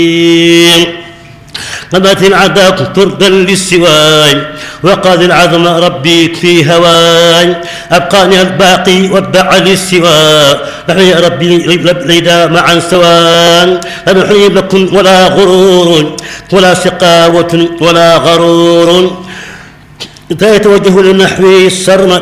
قضت العذاب طردا للسواي وقاضي العظم ربي في هواي أبقاني الباقي وابدع للسوى نحن ربي ليدا معا سواء لا نحيي لكم ولا غرور ولا سقاوة ولا غرور يتوجه للنحو السرمد